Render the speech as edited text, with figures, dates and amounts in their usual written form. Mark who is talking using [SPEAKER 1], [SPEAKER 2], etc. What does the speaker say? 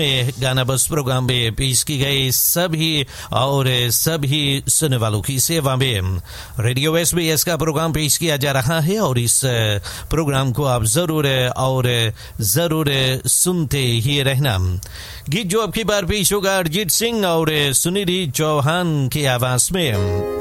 [SPEAKER 1] गाना बस प्रोग्राम में पेश की गई सभी सुनने वालों की सेवा में रेडियो SBS का प्रोग्राम पेश किया जा रहा है और इस प्रोग्राम को आप जरूर सुनते ही रहना। गीत जो अब की बार पेश होगा अरिजीत सिंह और सुनिधि चौहान की आवाज में।